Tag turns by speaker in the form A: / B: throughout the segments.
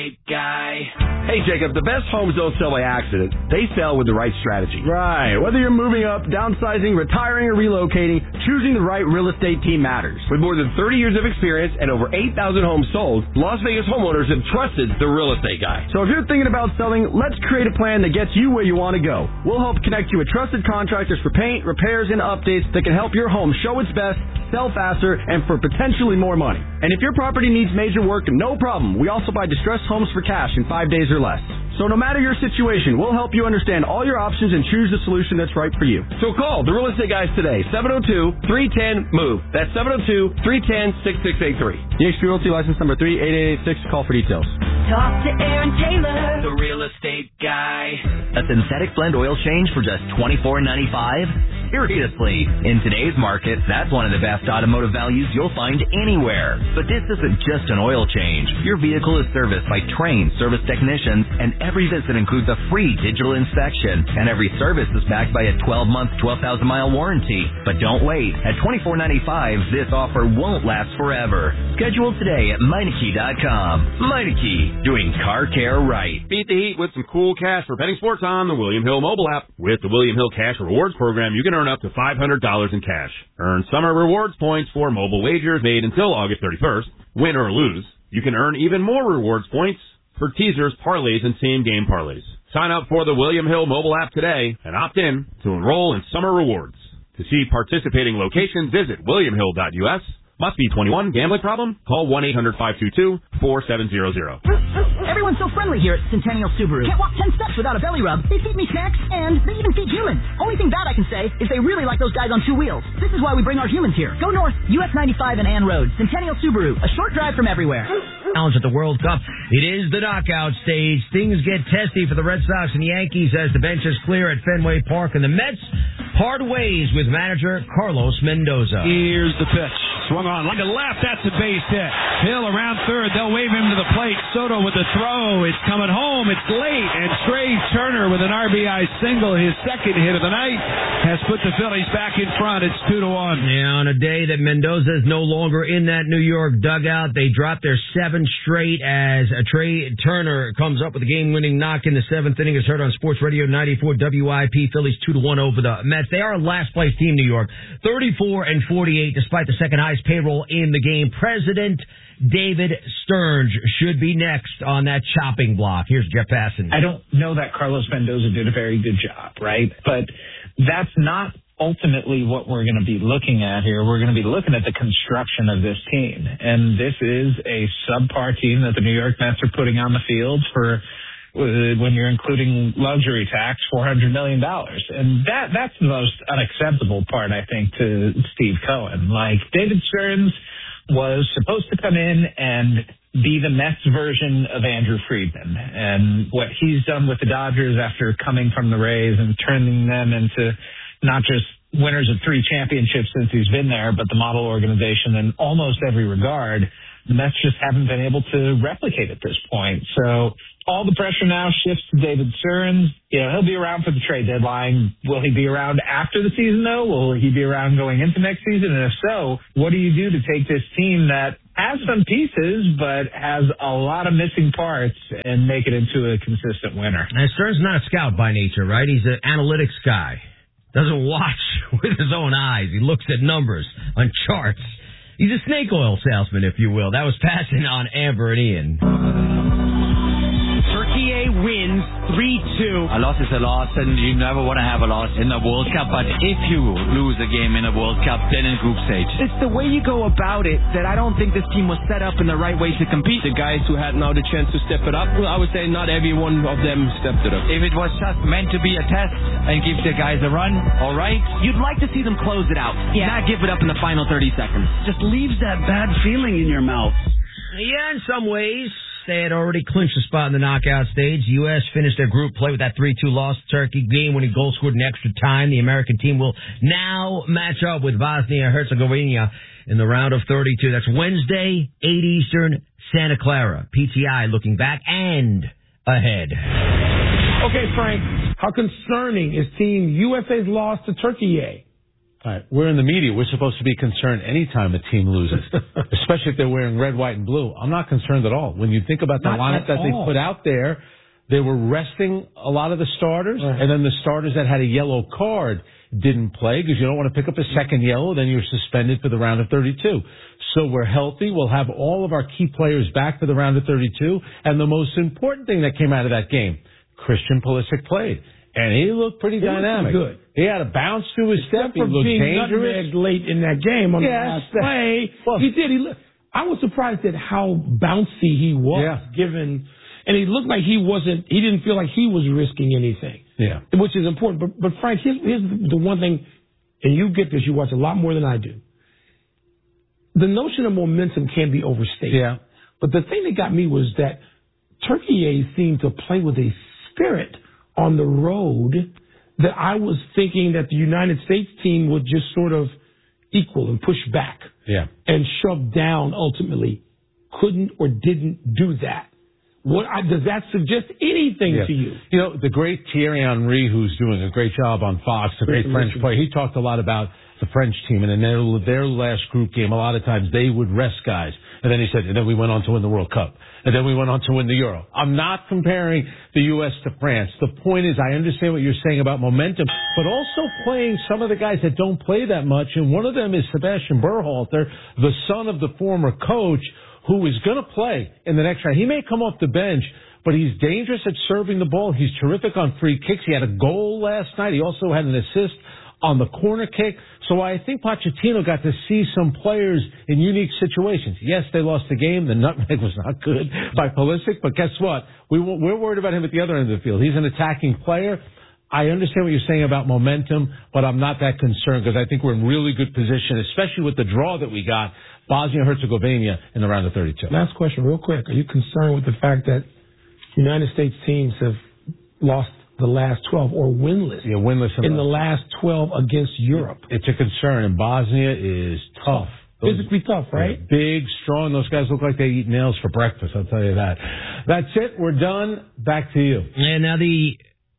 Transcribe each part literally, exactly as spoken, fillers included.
A: Guy. Hey, Jacob, the best homes don't sell by accident. They sell with the right strategy.
B: Right. Whether you're moving up, downsizing, retiring, or relocating, choosing the right real estate team matters.
A: With more than thirty years of experience and over eight thousand homes sold, Las Vegas homeowners have trusted the Real Estate Guy.
B: So if you're thinking about selling, let's create a plan that gets you where you want to go. We'll help connect you with trusted contractors for paint, repairs, and updates that can help your home show its best, sell faster, and for potentially more money. And if your property needs major work, no problem. We also buy distressed homes for cash in five days or less. So no matter your situation, we'll help you understand all your options and choose the solution that's right for you.
A: So call the Real Estate Guys today, seven oh two, three one zero, M O V E. That's seven oh two, three one zero, six six eight three.
B: E X P Realty license number three eight eight eight six. Call for details.
C: Talk to Aaron Taylor,
A: the Real Estate Guy.
D: A synthetic blend oil change for just twenty-four ninety-five? Seriously, in today's market, that's one of the best automotive values you'll find anywhere. But this isn't just an oil change. Your vehicle is serviced by trained service technicians, and every visit includes a free digital inspection, and every service is backed by a twelve-month, twelve thousand mile warranty. But don't wait. At twenty-four ninety-five, this offer won't last forever. Schedule today at Meineke dot com. Meineke, doing car care right.
E: Beat the heat with some cool cash for betting sports on the William Hill mobile app. With the William Hill Cash Rewards program, you can earn up to five hundred dollars in cash. Earn summer rewards points for mobile wagers made until August thirty-first. Win or lose, you can earn even more rewards points for teasers, parlays, and same-game parlays. Sign up for the William Hill mobile app today and opt in to enroll in summer rewards. To see participating locations, visit william hill dot U S. Must be twenty-one. Gambling problem? Call one eight hundred five two two four seven zero zero.
F: Everyone's so friendly here at Centennial Subaru. Can't walk ten steps without a belly rub. They feed me snacks, and they even feed humans. Only thing bad I can say is they really like those guys on two wheels. This is why we bring our humans here. Go north, U S ninety-five and Ann Road. Centennial Subaru, a short drive from everywhere.
G: Challenge at the World Cup. It is the knockout stage. Things get testy for the Red Sox and Yankees as the bench is clear at Fenway Park, and the Mets part ways with manager Carlos Mendoza.
H: Here's the pitch. Swung on line to left. That's a base hit. Hill around third. They'll wave him to the plate. Soto with the throw. It's coming home. It's late. And Trey Turner with an R B I single, his second hit of the night, has put the Phillies back in front. It's two to one.
G: Yeah, on a day that Mendoza is no longer in that New York dugout, they dropped their seven straight as a Trey Turner comes up with a game-winning knock in the seventh inning. It's heard on Sports Radio ninety-four W I P. Phillies two to one over the Mets. They are a last-place team, New York, thirty-four and forty-eight, despite the second highest payroll in the game. President David Stearns should be next on that chopping block. Here's Jeff Passan.
I: I don't know that Carlos Mendoza did a very good job, right? But that's not ultimately what we're going to be looking at here. We're going to be looking at the construction of this team. And this is a subpar team that the New York Mets are putting on the field for, when you're including luxury tax, four hundred million dollars. And that that's the most unacceptable part, I think, to Steve Cohen. Like, David Stearns was supposed to come in and be the Mets version of Andrew Friedman. And what he's done with the Dodgers after coming from the Rays and turning them into not just winners of three championships since he's been there, but the model organization in almost every regard, the Mets just haven't been able to replicate at this point. So all the pressure now shifts to David Stearns. You know, he'll be around for the trade deadline. Will he be around after the season, though? Will he be around going into next season? And if so, what do you do to take this team that has some pieces but has a lot of missing parts and make it into a consistent winner?
G: And Stearns is not a scout by nature, right? He's an analytics guy. Doesn't watch with his own eyes. He looks at numbers on charts. He's a snake oil salesman, if you will. That was passing on Amber and Ian.
J: Turkey wins three two.
K: A loss is a loss, and you never want to have a loss in the World Cup. But if you lose a game in a World Cup, then in group stage.
J: It's the way you go about it that I don't think this team was set up in the right way to compete.
L: The guys who had now the chance to step it up, well, I would say not every one of them stepped it up.
K: If it was just meant to be a test and give the guys a run, all right.
J: You'd like to see them close it out, yeah. Not give it up in the final thirty seconds.
M: Just leaves that bad feeling in your mouth.
G: Yeah, in some ways. They had already clinched a spot in the knockout stage. U S finished their group play with that three two loss to Turkey. Game-winning goal scored in extra time. The American team will now match up with Bosnia-Herzegovina in the round of thirty-two. That's Wednesday, eight Eastern, Santa Clara. P T I looking back and ahead.
N: Okay, Frank, how concerning is Team U S A's loss to Turkey? All right. We're in the media. We're supposed to be concerned anytime a team loses, especially if they're wearing red, white, and blue. I'm not concerned at all. When you think about the
O: Not
N: lineup
O: at
N: that they
O: all.
N: put out there, they were resting a lot of the starters,
O: Right.
N: and then the starters that had a yellow card didn't play because you don't want to pick up a second yellow, then you're suspended for the round of thirty-two. So we're healthy. We'll have all of our key players back for the round of thirty-two. And the most important thing that came out of that game, Christian Pulisic played. And he looked pretty
O: He looked
N: dynamic.
O: good.
N: He had a bounce to his step.
O: Except
N: He
O: for
N: looked
O: being
N: dangerous.
O: nutmegged late in that game on
N: Yes,
O: the last
N: that-
O: play.
N: well-
O: he did. He looked, I was surprised at how bouncy he was,
N: Yeah.
O: given, and he looked like he wasn't. He didn't feel like he was risking anything,
N: Yeah.
O: which is important. But, but Frank, here's, here's the one thing, and you get this. You watch a lot more than I do. The notion of momentum can be overstated.
N: Yeah.
O: But the thing that got me was that Turkey seemed to play with a spirit on the road that I was thinking that the United States team would just sort of equal and push back
N: Yeah.
O: and shove down ultimately. Couldn't or didn't do that. What I, does that suggest anything
N: Yeah.
O: to you?
N: You know, the great Thierry Henry, who's doing a great job on Fox, a great
O: Great
N: French
O: Michigan.
N: player, he talked a lot about the French team, and in their, their last group game, a lot of times they would rest guys. And then he said, and then we went on to win the World Cup. And then we went on to win the Euro. I'm not comparing the U S to France. The point is, I understand what you're saying about momentum, but also playing some of the guys that don't play that much. And one of them is Sebastian Berhalter, the son of the former coach, who is going to play in the next round. He may come off the bench, but he's dangerous at serving the ball. He's terrific on free kicks. He had a goal last night. He also had an assist on the corner kick. So I think Pochettino got to see some players in unique situations. Yes, they lost the game. The nutmeg was not good by Pulisic, but guess what? We, we're worried about him at the other end of the field. He's an attacking player. I understand what you're saying about momentum, but I'm not that concerned because I think we're in really good position, especially with the draw that we got, Bosnia-Herzegovina in the round of thirty-two.
O: Last question, real quick. Are you concerned with the fact that United States teams have lost the last twelve or winless,
N: Yeah, winless
O: in the last twelve against Europe?
N: It's a concern, and Bosnia is tough. Those,
O: Physically tough, right?
N: Big, strong. Those guys look like they eat nails for breakfast, I'll tell you that. That's it. We're done. Back to you.
G: And now the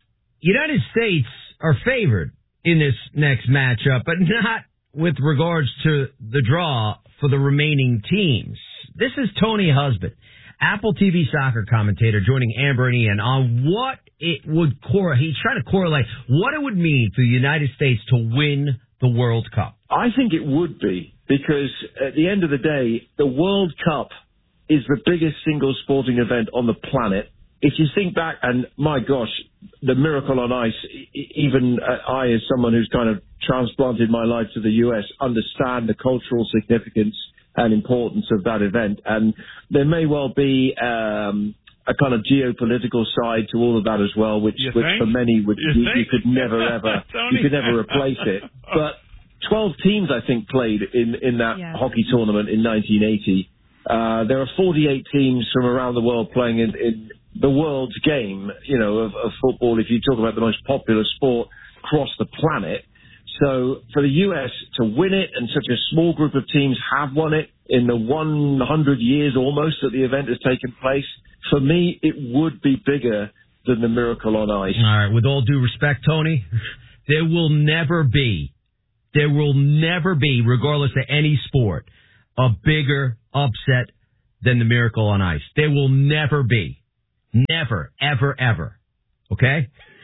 G: United States are favored in this next matchup, but not with regards to the draw for the remaining teams. This is Tony Husband, Apple T V soccer commentator, joining Amber and Ian on what it would core. He's trying to correlate what it would mean for the United States to win the World Cup.
P: I think it would be, because at the end of the day, the World Cup is the biggest single sporting event on the planet. If you think back, and my gosh, the Miracle on Ice, even I, as someone who's kind of transplanted my life to the U S, understand the cultural significance and importance of that event. And there may well be um, a kind of geopolitical side to all of that as well, which,
Q: You
P: which
Q: think?
P: for many would
Q: You
P: you,
Q: think?
P: you could never ever
Q: Tony?
P: you could never replace it. But twelve teams, I think, played in in that
Q: Yeah.
P: hockey tournament in nineteen eighty. Uh, there are forty-eight teams from around the world playing in, in the world's game, you know, of, of football. If you talk about the most popular sport across the planet. So for the U S to win it, and such a small group of teams have won it in the one hundred years almost that the event has taken place, for me, it would be bigger than the Miracle on Ice.
G: All right, with all due respect, Tony, there will never be, there will never be, regardless of any sport, a bigger upset than the Miracle on Ice. There will never be. Never, ever, ever. Okay?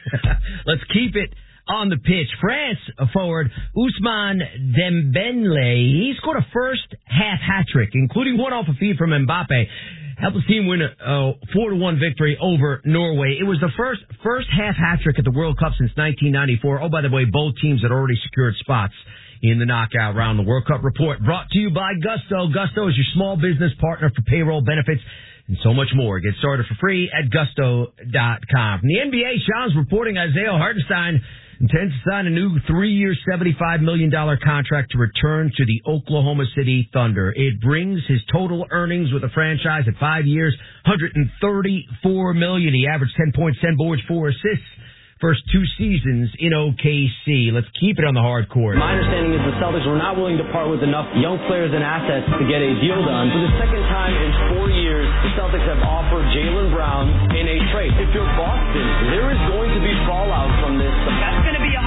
G: Let's keep it on the pitch. France forward Ousmane Dembele, he scored a first half hat trick, including one off a feed from Mbappe. Helped his team win a four to one victory over Norway. It was the first first half hat trick at the World Cup since nineteen ninety-four. Oh, by the way, both teams had already secured spots in the knockout round. The World Cup report brought to you by Gusto. Gusto is your small business partner for payroll benefits and so much more. Get started for free at gusto dot com. From the N B A, Sean's reporting Isaiah Hartenstein intends to sign a new three-year, seventy-five million dollars contract to return to the Oklahoma City Thunder. It brings his total earnings with the franchise at five years, one hundred thirty-four million dollars. He averaged ten points, ten boards, four assists first two seasons in O K C. Let's keep it on the hard court.
R: My understanding is the Celtics were not willing to part with enough young players and assets to get a deal done. For the second time in four years, the Celtics have offered Jaylen Brown in a trade. If you're Boston, there is going to be fallout from this.
S: That's going to be a hard bridge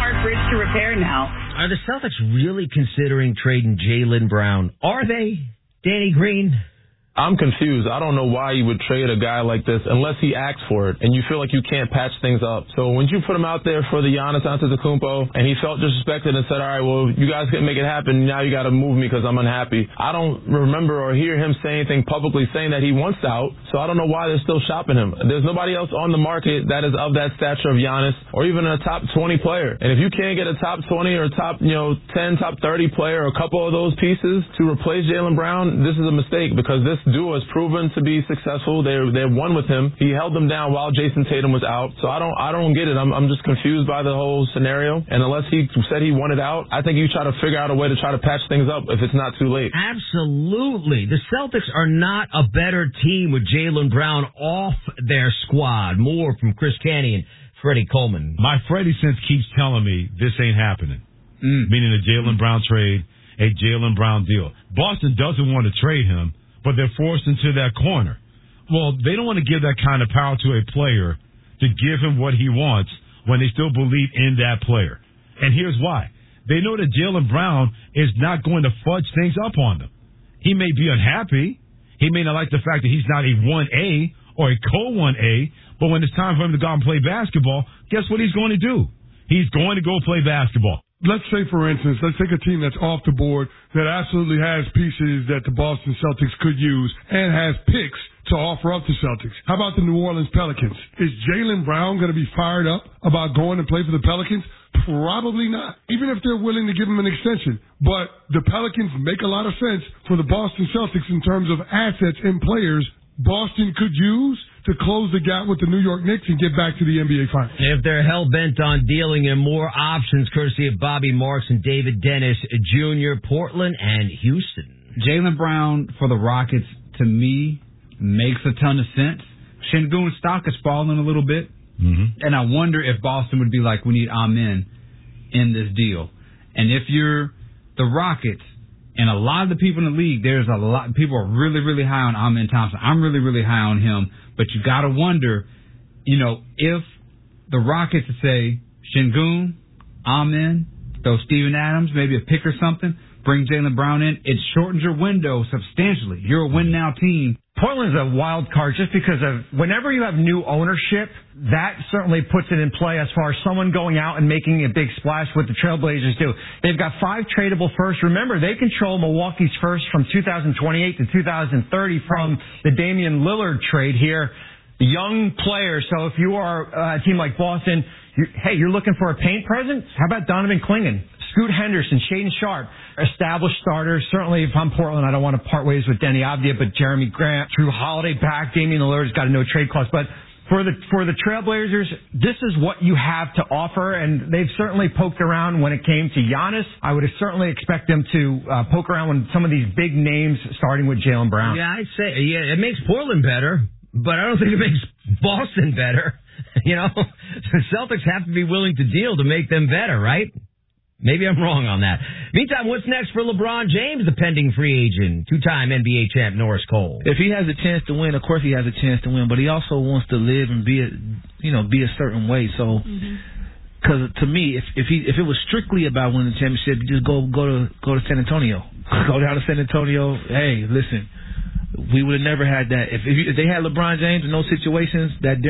C: to repair now.
G: Are the Celtics really considering trading Jaylen Brown? Are they, Danny Green?
Q: I'm confused. I don't know why you would trade a guy like this unless he asks for it and you feel like you can't patch things up. So when you put him out there for the Giannis Antetokounmpo and he felt disrespected and said, all right, well, you guys couldn't make it happen. Now you got to move me because I'm unhappy. I don't remember or hear him say anything publicly saying that he wants out. So I don't know why they're still shopping him. There's nobody else on the market that is of that stature of Giannis or even a top twenty player. And if you can't get a top twenty or top, you know, ten, top thirty player or a couple of those pieces to replace Jaylen Brown, this is a mistake because this duo has proven to be successful. They're they're one with him. He held them down while Jason Tatum was out. So I don't I don't get it. I'm I'm just confused by the whole scenario. And unless he said he wanted out, I think you try to figure out a way to try to patch things up if it's not too late.
G: Absolutely. The Celtics are not a better team with Jaylen Brown off their squad. More from Chris Canny and Freddie Coleman.
H: My Freddie sense keeps telling me this ain't happening. Mm. Meaning a Jaylen Brown trade, a Jaylen Brown deal. Boston doesn't want to trade him, but they're forced into that corner. Well, they don't want to give that kind of power to a player to give him what he wants when they still believe in that player. And here's why. They know that Jaylen Brown is not going to fudge things up on them. He may be unhappy. He may not like the fact that he's not a one A or a co one A, but when it's time for him to go out and play basketball, guess what he's going to do? He's going to go play basketball.
S: Let's say, for instance, let's take a team that's off the board that absolutely has pieces that the Boston Celtics could use and has picks to offer up to Celtics. How about the New Orleans Pelicans? Is Jaylen Brown going to be fired up about going to play for the Pelicans? Probably not, even if they're willing to give him an extension. But the Pelicans make a lot of sense for the Boston Celtics in terms of assets and players Boston could use to close the gap with the New York Knicks and get back to the N B A Finals.
G: If they're hell-bent on dealing in more options, courtesy of Bobby Marks and David Dennis Junior, Portland and Houston.
T: Jaylen Brown for the Rockets, to me, makes a ton of sense. Şengün's stock is falling a little bit, mm-hmm. and I wonder if Boston would be like, we need Amen in this deal. And if you're the Rockets, and a lot of the people in the league, there's a lot, people are really, really high on Amen Thompson. I'm really, really high on him. But you got to wonder, you know, if the Rockets say, Şengün, Amen, throw Steven Adams, maybe a pick or something, bring Jaylen Brown in, it shortens your window substantially. You're a win-now team.
U: Portland's a wild card just because of whenever you have new ownership, that certainly puts it in play as far as someone going out and making a big splash what the Trailblazers do. They've got five tradable firsts. Remember, they control Milwaukee's first from two thousand twenty-eight to two thousand thirty from the Damian Lillard trade here. Young players. So if you are a team like Boston, you're, hey, you're looking for a paint presence? How about Donovan Clingan? Scoot Henderson, Shaedon Sharpe, established starters. Certainly, if I'm Portland, I don't want to part ways with Denny Avdia, but Jeremy Grant, Drew Holiday back, Damian Lillard's got a no trade clause. But for the for the Trailblazers, this is what you have to offer, and they've certainly poked around when it came to Giannis. I would certainly expect them to uh, poke around with some of these big names, starting with Jaylen Brown.
G: Yeah, I'd say yeah, it makes Portland better, but I don't think it makes Boston better. You know, the Celtics have to be willing to deal to make them better, right? Maybe I'm wrong on that. Meantime, what's next for LeBron James, the pending free agent, two-time N B A champ Norris Cole?
V: If he has a chance to win, of course he has a chance to win, but he also wants to live and be, a, you know, be a certain way. So, because mm-hmm. to me, if if he if it was strictly about winning the championship, you just go go to go to San Antonio, go down to San Antonio. Hey, listen, we would have never had that if if, you, if they had LeBron James in those situations that.